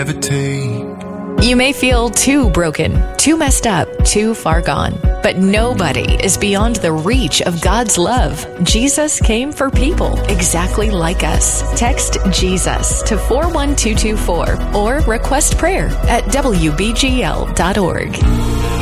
You may feel too broken, too messed up, too far gone, but nobody is beyond the reach of God's love. Jesus came for people exactly like us. Text Jesus to 41224 or request prayer at WBGL.org.